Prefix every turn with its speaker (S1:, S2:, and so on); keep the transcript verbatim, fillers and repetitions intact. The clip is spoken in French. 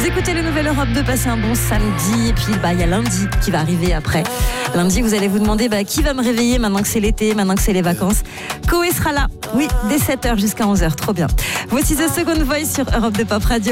S1: Vous écoutez le Nouvel Europe deux, passez un bon samedi. Et puis, bah, il y a lundi qui va arriver après. Lundi, vous allez vous demander bah, qui va me réveiller maintenant que c'est l'été, maintenant que c'est les vacances. Koé sera là, oui, dès sept heures jusqu'à onze heures. Trop bien. Voici The Second Voice sur Europe deux Pop Radio.